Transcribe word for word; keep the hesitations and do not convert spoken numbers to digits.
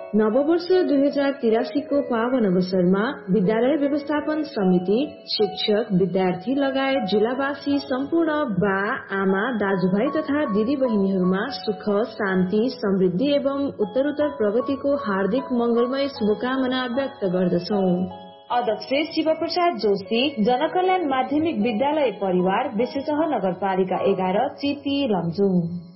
नववर्ष दुई हजार तिरासी को पावन अवसरमा विद्यालय व्यवस्थापन समिति, शिक्षक, विद्यार्थी लगायत जिल्लावासी सम्पूर्ण बा, आमा, दाजुभाइ तथा दिदी बहिनीहरूमा सुख, शान्ति, समृद्धि एवं उत्तरोत्तर प्रगतिको हार्दिक मंगलमय शुभकामना व्यक्त गर्दछौ। अध्यक्ष शिवप्रसाद जोशी, जनकल्याण माध्यमिक विद्यालय परिवार, विशेषतः नगरपालिका एघार, चिती, लमजुङ।